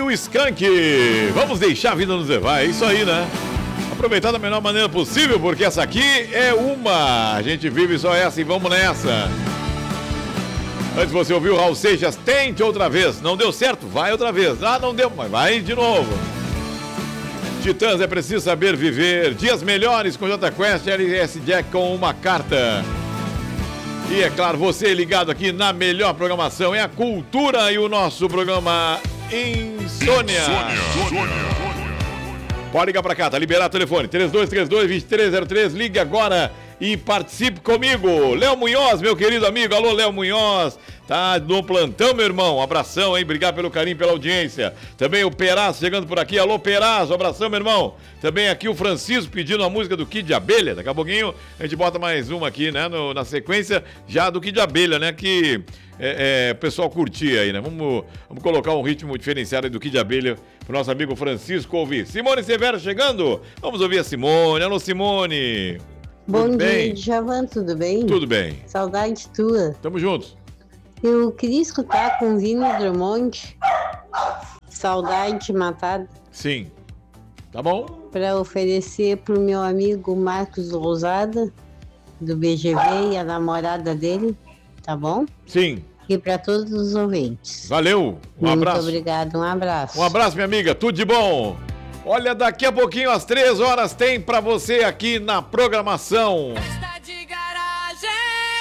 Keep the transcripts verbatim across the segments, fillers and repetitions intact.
o Skank. Vamos deixar a vida nos levar, é isso aí, né? Aproveitar da melhor maneira possível, porque essa aqui é uma. A gente vive só essa e vamos nessa. Antes você ouviu o Raul Seixas, tente outra vez. Não deu certo, vai outra vez. Ah, não deu, mas vai de novo. Titãs, é preciso saber viver. Dias melhores com Jota Quest, L S Jack com uma carta. E é claro, você ligado aqui na melhor programação. É a Cultura e o nosso programa Insônia. Insônia. Pode ligar pra cá, tá liberado o telefone. três dois três dois, dois três zero três. Ligue agora e participe comigo. Léo Munhoz, meu querido amigo. Alô, Léo Munhoz. Tá no plantão, meu irmão. Um abração, hein? Obrigado pelo carinho, pela audiência. Também o Peraz chegando por aqui. Alô, Peraz. Um abração, meu irmão. Também aqui o Francisco pedindo a música do Kid de Abelha. Daqui a pouquinho a gente bota mais uma aqui, né? No, na sequência já do Kid de Abelha, né? Que é, é, o pessoal curtia aí, né? Vamos, vamos colocar um ritmo diferenciado aí do Kid de Abelha pro nosso amigo Francisco ouvir. Simone Severo chegando. Vamos ouvir a Simone. Alô, Simone. Bom tudo dia, bem? Djavan, tudo bem? Tudo bem. Saudade tua. Tamo juntos. Eu queria escutar com Vini Drummond, Saudade Matada. Sim. Tá bom? Para oferecer pro meu amigo Marcos Lousada, do B G V, e a namorada dele, tá bom? Sim. E para todos os ouvintes. Valeu. Um Muito abraço. Muito obrigado, um abraço. Um abraço, minha amiga. Tudo de bom. Olha, daqui a pouquinho, às três horas, tem pra você aqui na programação. Festa de garagem.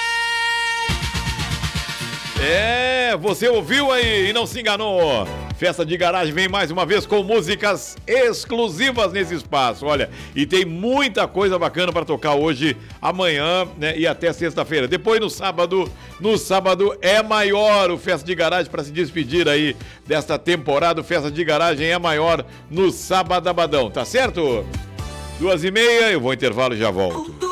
É, você ouviu aí e não se enganou. Festa de Garagem vem mais uma vez com músicas exclusivas nesse espaço, olha. E tem muita coisa bacana para tocar hoje, amanhã, né, e até sexta-feira. Depois no sábado, no sábado é maior o Festa de Garagem para se despedir aí desta temporada. O Festa de Garagem é maior no sábado, tá certo? Duas e meia, eu vou ao intervalo e já volto.